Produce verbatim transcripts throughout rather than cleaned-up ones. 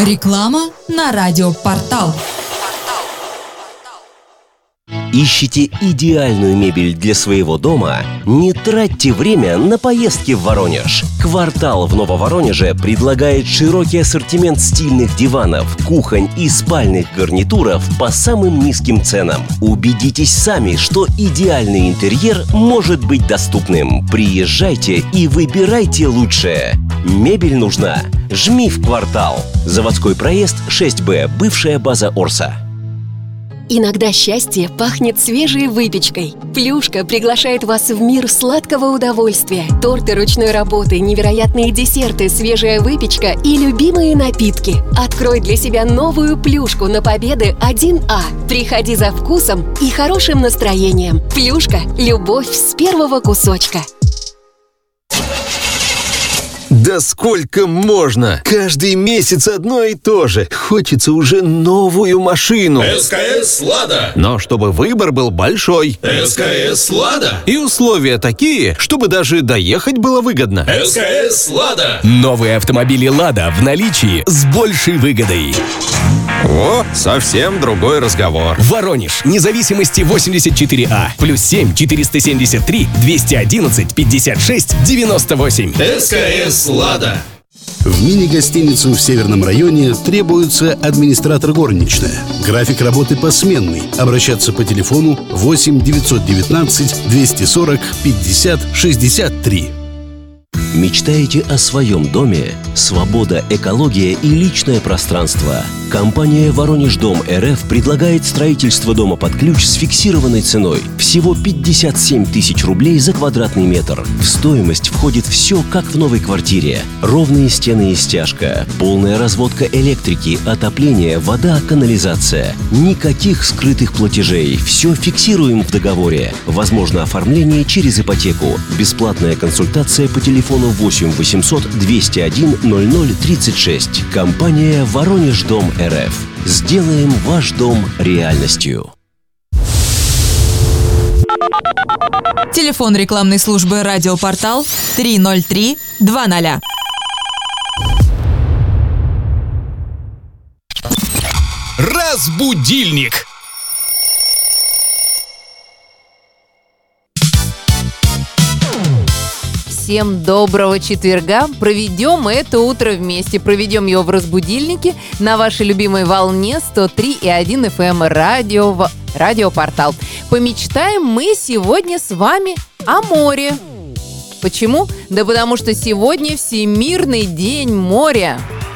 Реклама на радиопортал. Ищете идеальную мебель для своего дома? Не тратьте время на поездки в Воронеж. «Квартал» в Нововоронеже предлагает широкий ассортимент стильных диванов, кухонь и спальных гарнитуров по самым низким ценам. Убедитесь сами, что идеальный интерьер может быть доступным. Приезжайте и выбирайте лучшее. Мебель нужна? Жми в «Квартал». Заводской проезд шесть Б, бывшая база Орса. Иногда счастье пахнет свежей выпечкой. Плюшка приглашает вас в мир сладкого удовольствия. Торты ручной работы, невероятные десерты, свежая выпечка и любимые напитки. Открой для себя новую Плюшку на Победы один А. Приходи за вкусом и хорошим настроением. Плюшка – любовь с первого кусочка. Да сколько можно? Каждый месяц одно и то же. Хочется уже новую машину. СКС «Лада». Но чтобы выбор был большой. СКС «Лада». И условия такие, чтобы даже доехать было выгодно. СКС «Лада». Новые автомобили «Лада» в наличии с большей выгодой. О, совсем другой разговор. Воронеж, независимости восемьдесят четыре А, плюс семь четыреста семьдесят три двести одиннадцать пятьдесят шесть девяносто восемь. СКС «Лада». В мини-гостиницу в Северном районе требуется администратор горничная. График работы посменный. Обращаться по телефону восемь девятьсот девятнадцать двести сорок пятьдесят шестьдесят три. Мечтаете о своем доме? Свобода, экология и личное пространство. Компания «Воронеждом РФ» предлагает строительство дома под ключ с фиксированной ценой. Всего пятьдесят семь тысяч рублей за квадратный метр. В стоимость входит все, как в новой квартире. Ровные стены и стяжка, полная разводка электрики, отопление, вода, канализация. Никаких скрытых платежей. Все фиксируем в договоре. Возможно оформление через ипотеку. Бесплатная консультация по телефону восемь восемьсот двести один ноль ноль тридцать шесть. Компания «Воронеждом РФ». Сделаем ваш дом реальностью. Телефон рекламной службы «Радиопортал» три ноль три два ноль. Разбудильник. Всем доброго четверга. Проведем это утро вместе. Проведем его в разбудильнике на вашей любимой волне сто три и один эф эм радио, радиопортал. Помечтаем мы сегодня с вами о море. Почему? Да потому что сегодня Всемирный день моря.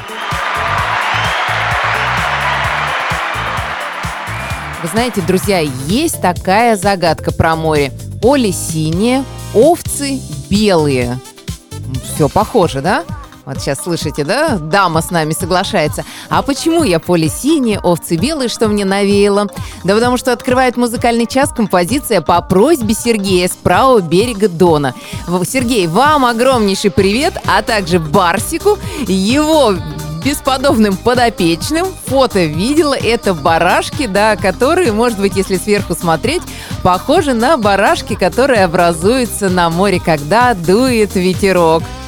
Вы знаете, друзья, есть такая загадка про море. Поле синее, овцы белые. Все похоже, да? Вот сейчас слышите, да? Дама с нами соглашается. А почему я поле синее, овцы белые, что мне навеяло? Да потому что открывает музыкальный час композиция по просьбе Сергея с правого берега Дона. Сергей, вам огромнейший привет, а также Барсику, его бесподобным подопечным. Фото видела, это барашки, да, которые, может быть, если сверху смотреть, похожи на барашки, которые образуются на море, когда дует ветерок.